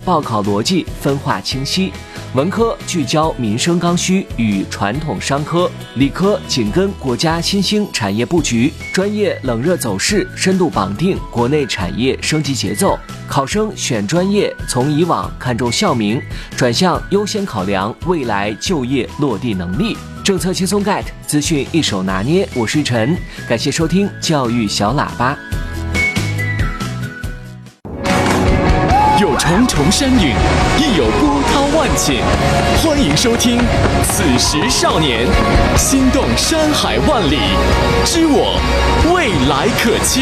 报考逻辑分化清晰。文科聚焦民生刚需与传统商科，理科紧跟国家新兴产业布局，专业冷热走势深度绑定国内产业升级节奏。考生选专业从以往看重校名，转向优先考量未来就业落地能力。政策轻松 get， 资讯一手拿捏。我是陈，感谢收听教育小喇叭。 有重重山岭，亦有波涛万顷。欢迎收听《此时少年》，心动山海万里，知我未来可期。